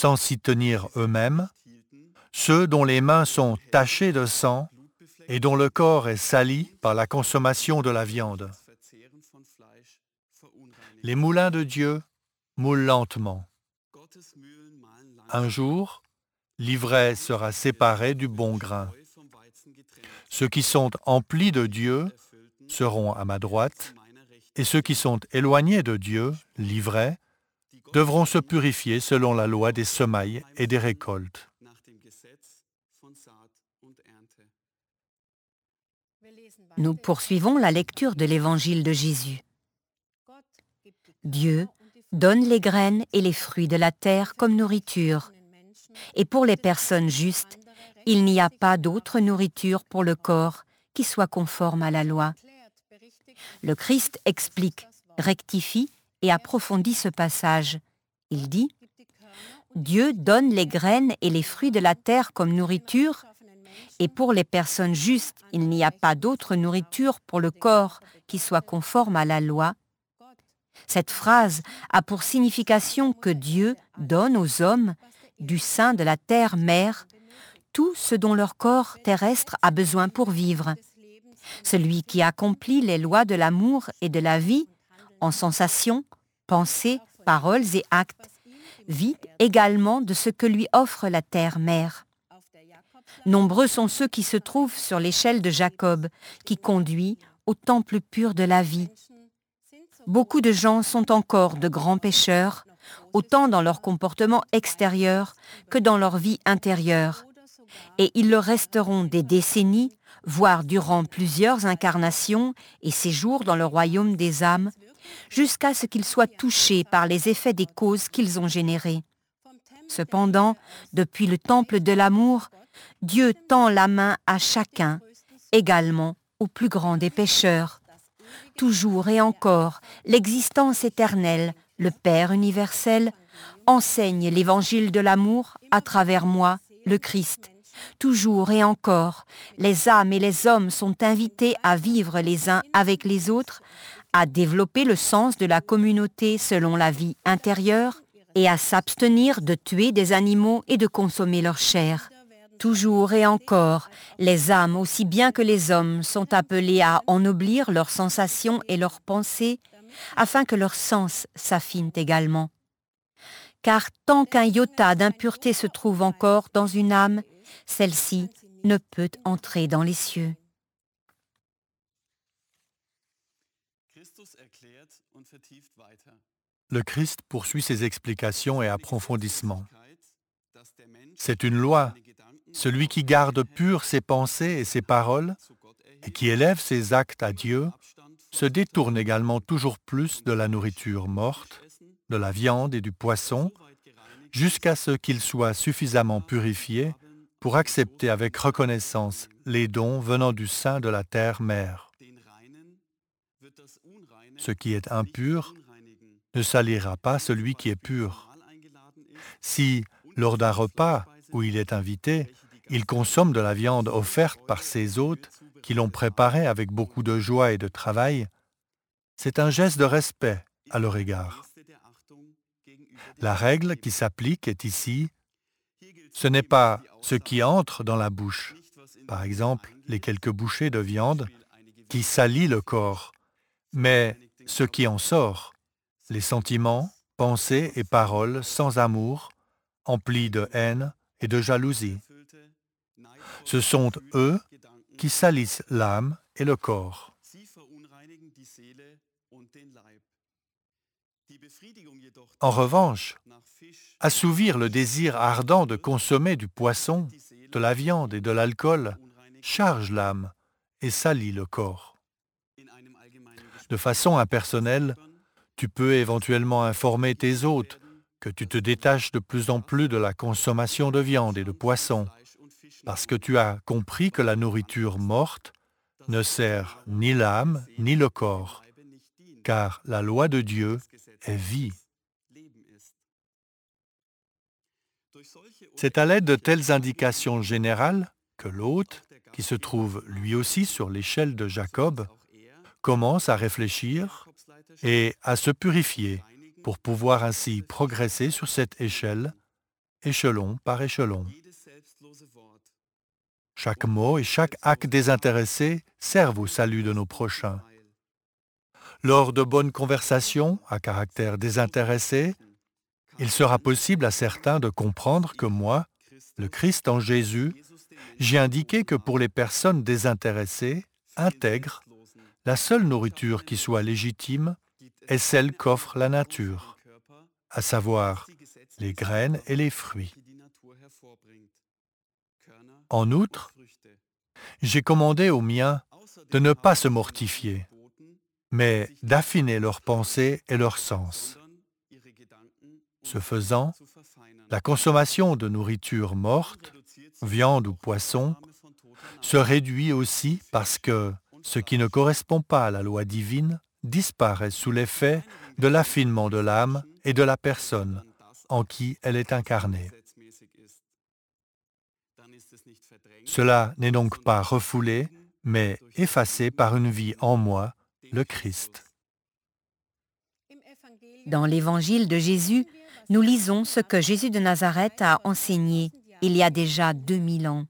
sans s'y tenir eux-mêmes, ceux dont les mains sont tachées de sang et dont le corps est sali par la consommation de la viande. Les moulins de Dieu moulent lentement. Un jour, l'ivraie sera séparée du bon grain. Ceux qui sont emplis de Dieu seront à ma droite, et ceux qui sont éloignés de Dieu, l'ivraie, devront se purifier selon la loi des semailles et des récoltes. Nous poursuivons la lecture de l'Évangile de Jésus. Dieu donne les graines et les fruits de la terre comme nourriture. Et pour les personnes justes, il n'y a pas d'autre nourriture pour le corps qui soit conforme à la loi. Le Christ explique, rectifie et approfondit ce passage. Il dit « Dieu donne les graines et les fruits de la terre comme nourriture, et pour les personnes justes, il n'y a pas d'autre nourriture pour le corps qui soit conforme à la loi. » Cette phrase a pour signification que Dieu donne aux hommes, du sein de la terre-mère, tout ce dont leur corps terrestre a besoin pour vivre. Celui qui accomplit les lois de l'amour et de la vie, en sensations, pensées, paroles et actes, vit également de ce que lui offre la terre-mère. Nombreux sont ceux qui se trouvent sur l'échelle de Jacob, qui conduit au temple pur de la vie. Beaucoup de gens sont encore de grands pécheurs, autant dans leur comportement extérieur que dans leur vie intérieure. Et ils le resteront des décennies, voire durant plusieurs incarnations et séjours dans le royaume des âmes, jusqu'à ce qu'ils soient touchés par les effets des causes qu'ils ont générées. Cependant, depuis le temple de l'amour, Dieu tend la main à chacun, également au plus grand des pécheurs. Toujours et encore, l'existence éternelle, le Père universel, enseigne l'évangile de l'amour à travers moi, le Christ. Toujours et encore, les âmes et les hommes sont invités à vivre les uns avec les autres, à développer le sens de la communauté selon la vie intérieure et à s'abstenir de tuer des animaux et de consommer leur chair. Toujours et encore, les âmes aussi bien que les hommes sont appelés à ennoblir leurs sensations et leurs pensées afin que leurs sens s'affinent également. Car tant qu'un iota d'impureté se trouve encore dans une âme, celle-ci ne peut entrer dans les cieux. Le Christ poursuit ses explications et approfondissements. C'est une loi. Celui qui garde pures ses pensées et ses paroles et qui élève ses actes à Dieu se détourne également toujours plus de la nourriture morte, de la viande et du poisson, jusqu'à ce qu'il soit suffisamment purifié pour accepter avec reconnaissance les dons venant du sein de la terre-mère. Ce qui est impur ne salira pas celui qui est pur. Si, lors d'un repas où il est invité, il consomme de la viande offerte par ses hôtes qui l'ont préparée avec beaucoup de joie et de travail, c'est un geste de respect à leur égard. La règle qui s'applique est ici, ce n'est pas ce qui entre dans la bouche, par exemple les quelques bouchées de viande, qui salit le corps, mais ce qui en sort, les sentiments, pensées et paroles sans amour, emplis de haine et de jalousie. Ce sont eux qui salissent l'âme et le corps. En revanche, assouvir le désir ardent de consommer du poisson, de la viande et de l'alcool charge l'âme et salit le corps. De façon impersonnelle, tu peux éventuellement informer tes hôtes que tu te détaches de plus en plus de la consommation de viande et de poisson, parce que tu as compris que la nourriture morte ne sert ni l'âme ni le corps, car la loi de Dieu est vie. C'est à l'aide de telles indications générales que l'hôte, qui se trouve lui aussi sur l'échelle de Jacob, commence à réfléchir et à se purifier pour pouvoir ainsi progresser sur cette échelle échelon par échelon. Chaque mot et chaque acte désintéressé servent au salut de nos prochains. Lors de bonnes conversations à caractère désintéressé, il sera possible à certains de comprendre que moi, le Christ en Jésus, j'ai indiqué que pour les personnes désintéressées, intègres, la seule nourriture qui soit légitime est celle qu'offre la nature, à savoir les graines et les fruits. En outre, j'ai commandé aux miens de ne pas se mortifier, mais d'affiner leurs pensées et leurs sens. Ce faisant, la consommation de nourriture morte, viande ou poisson, se réduit aussi parce que ce qui ne correspond pas à la loi divine disparaît sous l'effet de l'affinement de l'âme et de la personne en qui elle est incarnée. Cela n'est donc pas refoulé, mais effacé par une vie en moi, le Christ. Dans l'Évangile de Jésus, nous lisons ce que Jésus de Nazareth a enseigné il y a déjà 2000 ans.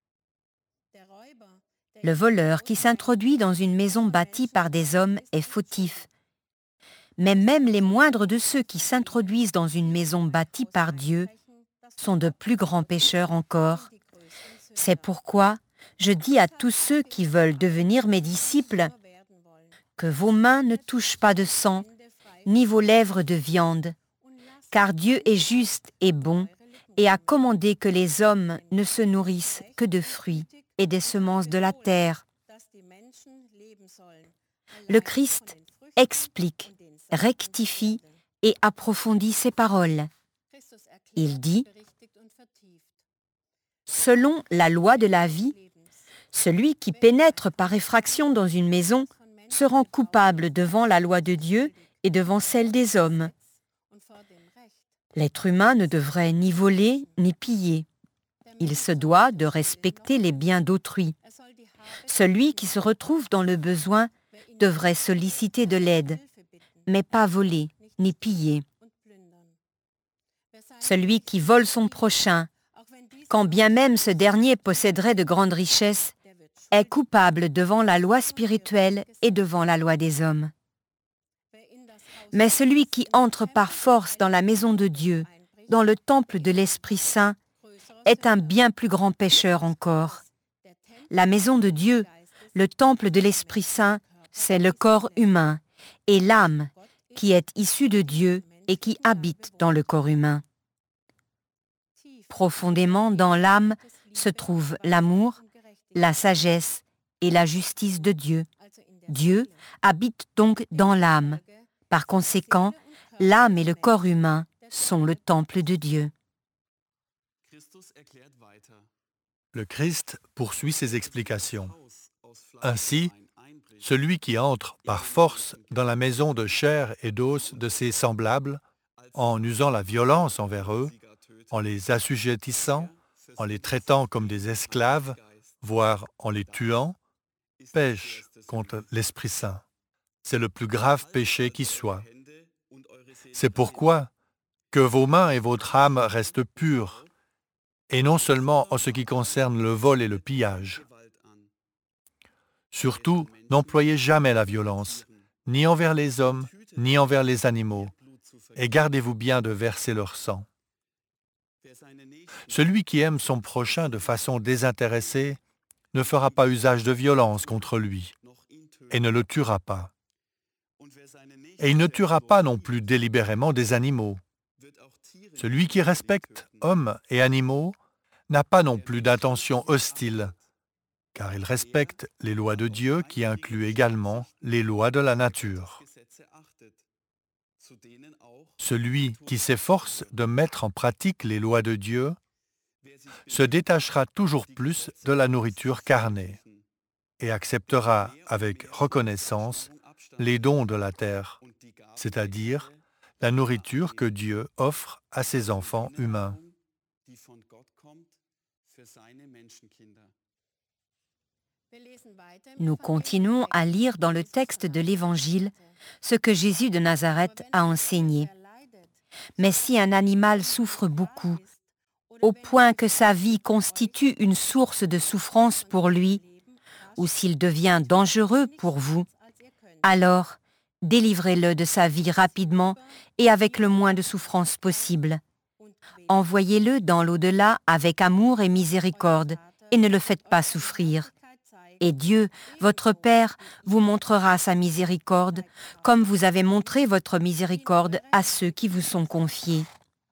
Le voleur qui s'introduit dans une maison bâtie par des hommes est fautif. Mais même les moindres de ceux qui s'introduisent dans une maison bâtie par Dieu sont de plus grands pécheurs encore. C'est pourquoi je dis à tous ceux qui veulent devenir mes disciples que vos mains ne touchent pas de sang, ni vos lèvres de viande, car Dieu est juste et bon et a commandé que les hommes ne se nourrissent que de fruits et des semences de la terre. Le Christ explique, rectifie et approfondit ses paroles. Il dit, « Selon la loi de la vie, celui qui pénètre par effraction dans une maison se rend coupable devant la loi de Dieu et devant celle des hommes. L'être humain ne devrait ni voler ni piller. Il se doit de respecter les biens d'autrui. Celui qui se retrouve dans le besoin devrait solliciter de l'aide, mais pas voler ni piller. Celui qui vole son prochain, quand bien même ce dernier posséderait de grandes richesses, est coupable devant la loi spirituelle et devant la loi des hommes. Mais celui qui entre par force dans la maison de Dieu, dans le temple de l'Esprit Saint, est un bien plus grand pécheur encore. La maison de Dieu, le temple de l'Esprit Saint, c'est le corps humain et l'âme qui est issue de Dieu et qui habite dans le corps humain. Profondément dans l'âme se trouve l'amour, la sagesse et la justice de Dieu. Dieu habite donc dans l'âme. Par conséquent, l'âme et le corps humain sont le temple de Dieu. Le Christ poursuit ses explications. Ainsi, celui qui entre par force dans la maison de chair et d'os de ses semblables, en usant la violence envers eux, en les assujettissant, en les traitant comme des esclaves, voire en les tuant, pêche contre l'Esprit Saint. C'est le plus grave péché qui soit. C'est pourquoi que vos mains et votre âme restent pures, et non seulement en ce qui concerne le vol et le pillage. Surtout, n'employez jamais la violence, ni envers les hommes, ni envers les animaux, et gardez-vous bien de verser leur sang. Celui qui aime son prochain de façon désintéressée ne fera pas usage de violence contre lui, et ne le tuera pas. Et il ne tuera pas non plus délibérément des animaux. Celui qui respecte hommes et animaux n'a pas non plus d'intention hostile, car il respecte les lois de Dieu qui incluent également les lois de la nature. Celui qui s'efforce de mettre en pratique les lois de Dieu se détachera toujours plus de la nourriture carnée et acceptera avec reconnaissance les dons de la terre, c'est-à-dire la nourriture que Dieu offre à ses enfants humains. Nous continuons à lire dans le texte de l'Évangile ce que Jésus de Nazareth a enseigné. Mais si un animal souffre beaucoup, au point que sa vie constitue une source de souffrance pour lui, ou s'il devient dangereux pour vous, alors délivrez-le de sa vie rapidement et avec le moins de souffrance possible. Envoyez-le dans l'au-delà avec amour et miséricorde et ne le faites pas souffrir. Et Dieu, votre Père, vous montrera sa miséricorde, comme vous avez montré votre miséricorde à ceux qui vous sont confiés.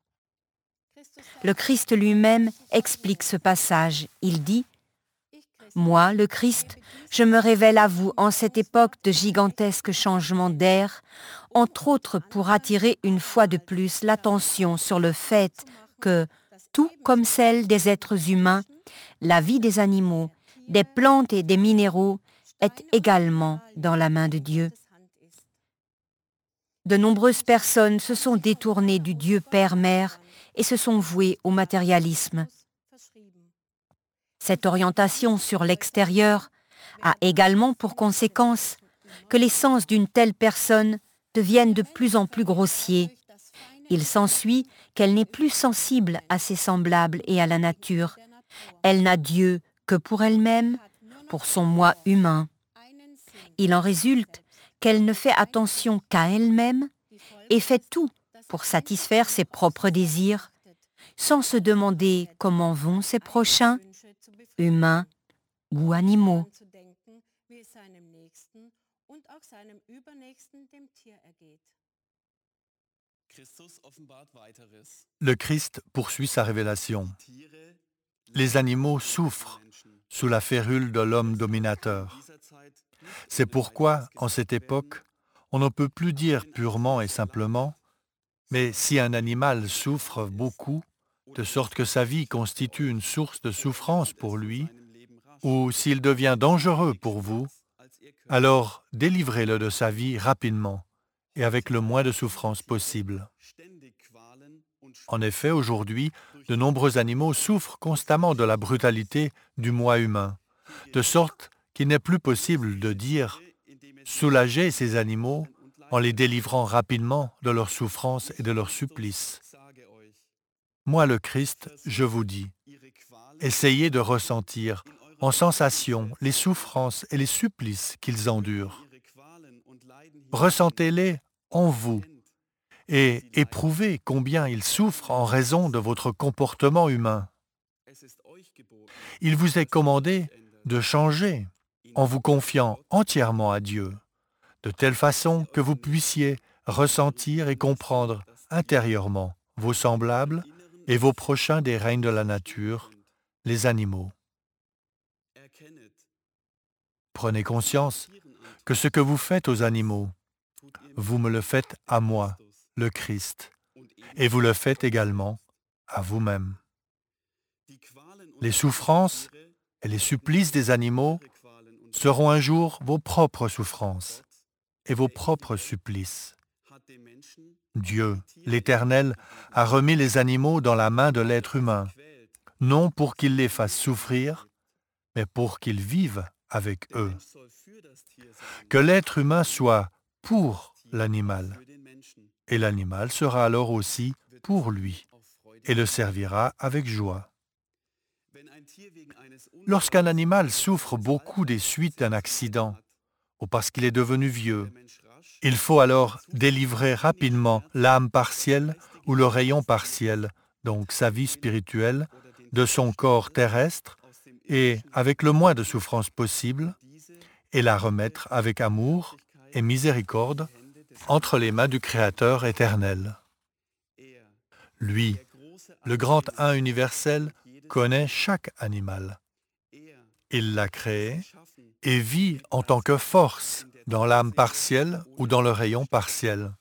Le Christ lui-même explique ce passage. Il dit « Moi, le Christ, je me révèle à vous en cette époque de gigantesques changements d'air, entre autres pour attirer une fois de plus l'attention sur le fait que, tout comme celle des êtres humains, la vie des animaux, des plantes et des minéraux est également dans la main de Dieu. De nombreuses personnes se sont détournées du Dieu Père-Mère et se sont vouées au matérialisme. Cette orientation sur l'extérieur a également pour conséquence que les sens d'une telle personne deviennent de plus en plus grossiers. Il s'ensuit qu'elle n'est plus sensible à ses semblables et à la nature. Elle n'a Dieu que pour elle-même, pour son moi humain. Il en résulte qu'elle ne fait attention qu'à elle-même et fait tout pour satisfaire ses propres désirs, sans se demander comment vont ses prochains, humains ou animaux. Le Christ poursuit sa révélation. Les animaux souffrent sous la férule de l'homme dominateur. C'est pourquoi, en cette époque, on ne peut plus dire purement et simplement « mais si un animal souffre beaucoup, de sorte que sa vie constitue une source de souffrance pour lui, ou s'il devient dangereux pour vous, alors délivrez-le de sa vie rapidement et avec le moins de souffrance possible. » En effet, aujourd'hui, de nombreux animaux souffrent constamment de la brutalité du moi humain, de sorte qu'il n'est plus possible de dire « soulager ces animaux en les délivrant rapidement de leurs souffrances et de leurs supplices. » Moi, le Christ, je vous dis, essayez de ressentir en sensation les souffrances et les supplices qu'ils endurent. Ressentez-les en vous et éprouvez combien ils souffrent en raison de votre comportement humain. Il vous est commandé de changer en vous confiant entièrement à Dieu, de telle façon que vous puissiez ressentir et comprendre intérieurement vos semblables et vos prochains des règnes de la nature, les animaux. Prenez conscience que ce que vous faites aux animaux, vous me le faites à moi, le Christ, et vous le faites également à vous-même. Les souffrances et les supplices des animaux seront un jour vos propres souffrances et vos propres supplices. Dieu, l'Éternel, a remis les animaux dans la main de l'être humain, non pour qu'il les fasse souffrir, mais pour qu'ils vivent avec eux. Que l'être humain soit pour l'animal, et l'animal sera alors aussi pour lui, et le servira avec joie. Lorsqu'un animal souffre beaucoup des suites d'un accident, ou parce qu'il est devenu vieux, il faut alors délivrer rapidement l'âme partielle ou le rayon partiel, donc sa vie spirituelle, de son corps terrestre et avec le moins de souffrance possible, et la remettre avec amour et miséricorde entre les mains du Créateur éternel. Lui, le grand Un universel, connaît chaque animal. Il l'a créé et vit en tant que force dans l'âme partielle ou dans le rayon partiel.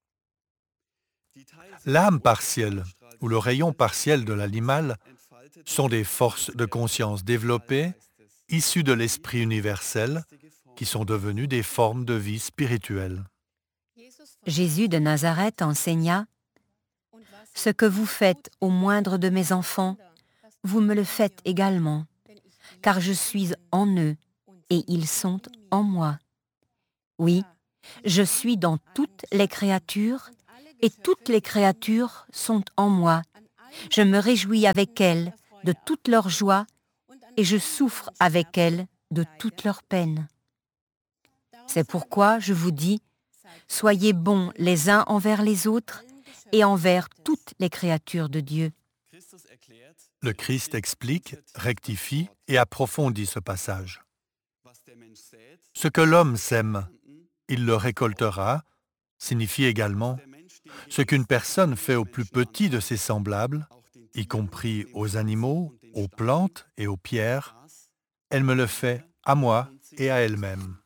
L'âme partielle ou le rayon partiel de l'animal sont des forces de conscience développées, issues de l'esprit universel, qui sont devenues des formes de vie spirituelle. Jésus de Nazareth enseigna « Ce que vous faites au moindre de mes enfants, vous me le faites également, car je suis en eux et ils sont en moi. Oui, je suis dans toutes les créatures et toutes les créatures sont en moi Je me réjouis avec elles de toute leur joie et je souffre avec elles de toute leur peine. C'est pourquoi je vous dis, soyez bons les uns envers les autres et envers toutes les créatures de Dieu. Le Christ explique, rectifie et approfondit ce passage. Ce que l'homme sème, il le récoltera, signifie également ce qu'une personne fait au plus petit de ses semblables, y compris aux animaux, aux plantes et aux pierres, elle me le fait à moi et à elle-même.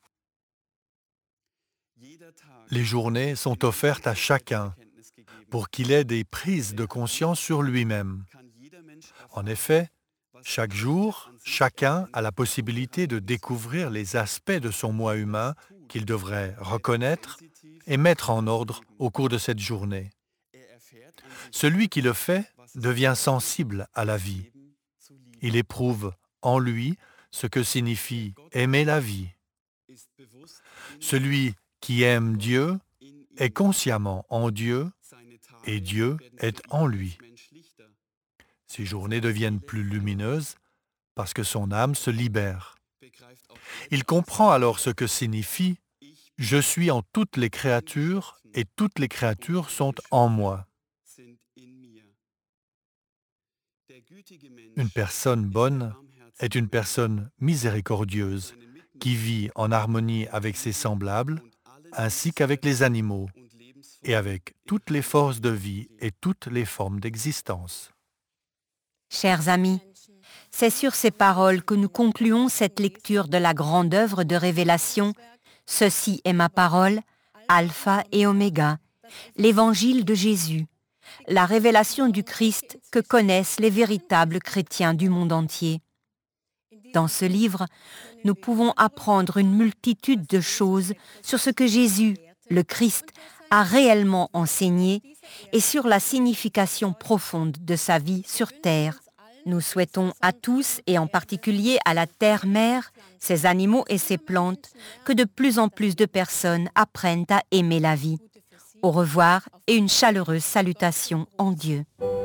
Les journées sont offertes à chacun pour qu'il ait des prises de conscience sur lui-même. En effet, chaque jour, chacun a la possibilité de découvrir les aspects de son moi humain qu'il devrait reconnaître et mettre en ordre au cours de cette journée. Celui qui le fait devient sensible à la vie. Il éprouve en lui ce que signifie aimer la vie. Celui qui aime Dieu est consciemment en Dieu et Dieu est en lui. Ses journées deviennent plus lumineuses parce que son âme se libère. Il comprend alors ce que signifie « Je suis en toutes les créatures et toutes les créatures sont en moi ». Une personne bonne est une personne miséricordieuse qui vit en harmonie avec ses semblables ainsi qu'avec les animaux et avec toutes les forces de vie et toutes les formes d'existence. Chers amis, c'est sur ces paroles que nous concluons cette lecture de la grande œuvre de révélation « Ceci est ma parole, Alpha et Oméga », l'évangile de Jésus, la révélation du Christ que connaissent les véritables chrétiens du monde entier. Dans ce livre, nous pouvons apprendre une multitude de choses sur ce que Jésus, le Christ, a réellement enseigné et sur la signification profonde de sa vie sur terre. Nous souhaitons à tous, et en particulier à la terre-mère, ses animaux et ses plantes, que de plus en plus de personnes apprennent à aimer la vie. Au revoir et une chaleureuse salutation en Dieu.